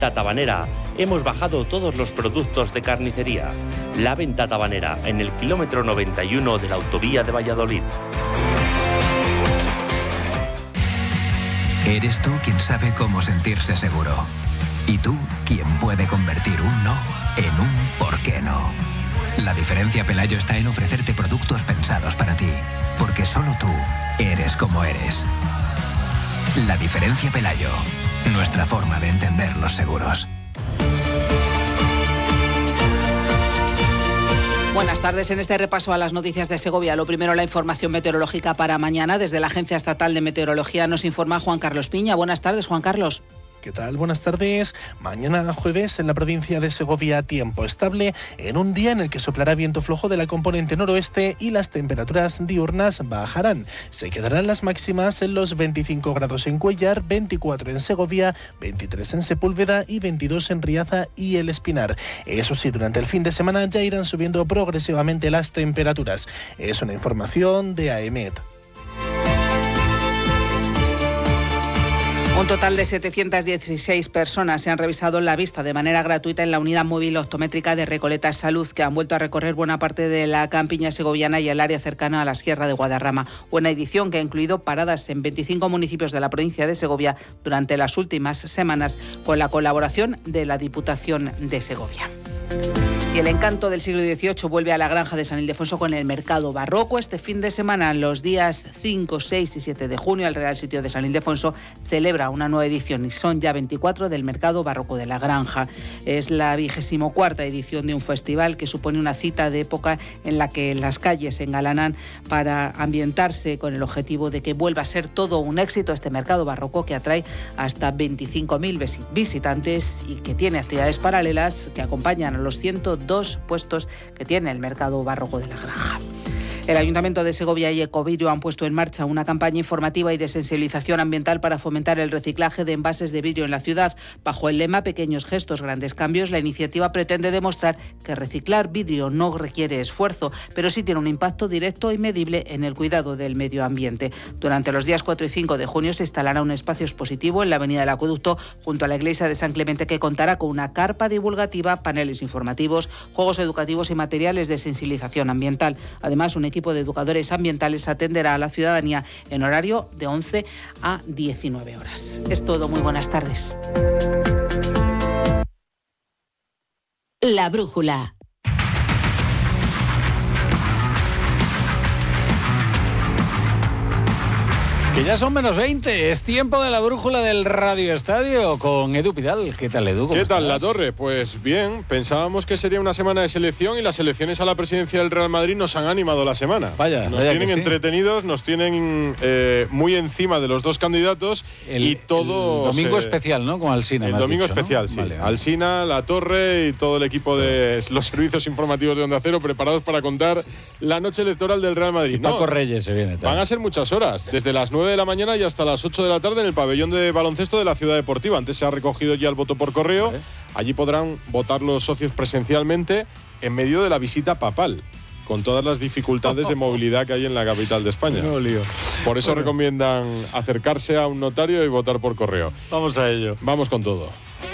Tabanera. Hemos bajado todos los productos de carnicería. La venta Tabanera, en el kilómetro 91 de la autovía de Valladolid. Eres tú quien sabe cómo sentirse seguro. Y tú quien puede convertir un no en un ¿por qué no? La diferencia Pelayo está en ofrecerte productos pensados para ti. Porque solo tú eres como eres. La diferencia Pelayo. Nuestra forma de entender los seguros. Buenas tardes. En este repaso a las noticias de Segovia, lo primero, la información meteorológica para mañana. Desde la Agencia Estatal de Meteorología nos informa Juan Carlos Piña. Buenas tardes, Juan Carlos. ¿Qué tal? Buenas tardes. Mañana jueves en la provincia de Segovia tiempo estable en un día en el que soplará viento flojo de la componente noroeste y las temperaturas diurnas bajarán. Se quedarán las máximas en los 25 grados en Cuéllar, 24 en Segovia, 23 en Sepúlveda y 22 en Riaza y El Espinar. Eso sí, durante el fin de semana ya irán subiendo progresivamente las temperaturas. Es una información de AEMET. Un total de 716 personas se han revisado la vista de manera gratuita en la unidad móvil optométrica de Recoleta Salud, que han vuelto a recorrer buena parte de la campiña segoviana y el área cercana a la Sierra de Guadarrama. Una edición que ha incluido paradas en 25 municipios de la provincia de Segovia durante las últimas semanas, con la colaboración de la Diputación de Segovia. Y el encanto del siglo XVIII vuelve a la Granja de San Ildefonso con el mercado barroco. Este fin de semana, los días 5, 6 y 7 de junio, el Real Sitio de San Ildefonso celebra una nueva edición y son ya 24 del mercado barroco de la Granja. Es la 24ª edición de un festival que supone una cita de época en la que las calles se engalanan para ambientarse con el objetivo de que vuelva a ser todo un éxito este mercado barroco que atrae hasta 25.000 visitantes y que tiene actividades paralelas que acompañan a los 102 puestos que tiene el mercado barroco de la Granja. El Ayuntamiento de Segovia y Ecovidrio han puesto en marcha una campaña informativa y de sensibilización ambiental para fomentar el reciclaje de envases de vidrio en la ciudad. Bajo el lema Pequeños gestos, grandes cambios, la iniciativa pretende demostrar que reciclar vidrio no requiere esfuerzo, pero sí tiene un impacto directo y medible en el cuidado del medio ambiente. Durante los días 4 y 5 de junio se instalará un espacio expositivo en la Avenida del Acueducto junto a la Iglesia de San Clemente, que contará con una carpa divulgativa, paneles informativos, juegos educativos y materiales de sensibilización ambiental. Además, un equipo de educadores ambientales atenderá a la ciudadanía en horario de 11 a 19 horas. Es todo, muy buenas tardes. La brújula. Que ya son menos 20, es tiempo de la brújula del Radio Estadio con Edu Pidal. ¿Qué tal, Edu? ¿Qué tal, La Torre? Pues bien, pensábamos que sería una semana de selección y las elecciones a la presidencia del Real Madrid nos han animado la semana. Nos tienen entretenidos, nos tienen muy encima de los dos candidatos y todo… El domingo especial, ¿no? Con Alsina. El domingo dicho, especial, ¿no? sí. Vale. Alsina, La Torre y todo el equipo de los servicios informativos de Onda Cero preparados para contar la noche electoral del Real Madrid. Y Paco Reyes se viene también. Van a ser muchas horas, desde las 9 de la mañana y hasta las 8 de la tarde en el pabellón de baloncesto de la Ciudad Deportiva. Antes se ha recogido ya el voto por correo. Vale. Allí podrán votar los socios presencialmente en medio de la visita papal, con todas las dificultades de movilidad que hay en la capital de España. No, lío. Por eso recomiendan acercarse a un notario y votar por correo. Vamos a ello. Vamos con todo.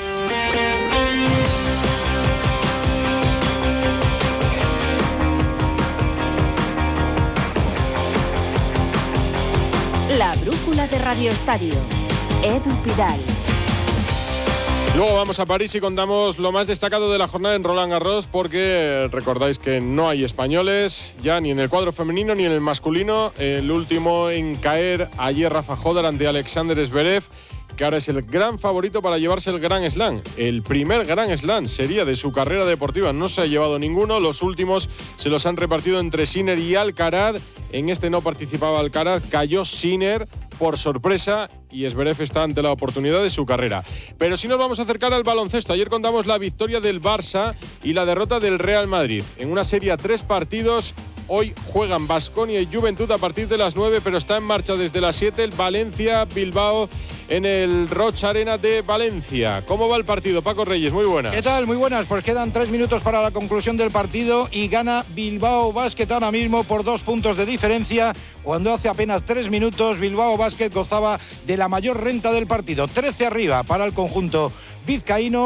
La brújula de Radio Estadio. Edu Pidal. Luego vamos a París y contamos lo más destacado de la jornada en Roland Garros, porque recordáis que no hay españoles ya ni en el cuadro femenino ni en el masculino. El último en caer ayer, Rafa Nadal ante Alexander Zverev, que ahora es el gran favorito para llevarse el Grand Slam. El primer Grand Slam sería de su carrera deportiva. No se ha llevado ninguno. Los últimos se los han repartido entre Sinner y Alcaraz. En este no participaba Alcaraz. Cayó Sinner por sorpresa y Zverev está ante la oportunidad de su carrera. Pero si nos vamos a acercar al baloncesto, ayer contamos la victoria del Barça y la derrota del Real Madrid en una serie a 3 partidos Hoy juegan Baskonia y Juventud a partir de las 9, pero está en marcha desde las 7 el Valencia-Bilbao en el Rocha Arena de Valencia. ¿Cómo va el partido? Paco Reyes, muy buenas. ¿Qué tal? Muy buenas. Pues quedan 3 minutos para la conclusión del partido y gana Bilbao Basket ahora mismo por 2 puntos de diferencia, cuando hace apenas 3 minutos Bilbao Basket gozaba de la mayor renta del partido. 13 arriba para el conjunto vizcaíno.